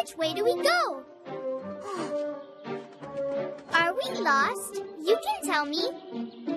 Which way do we go? Are we lost? You can tell me.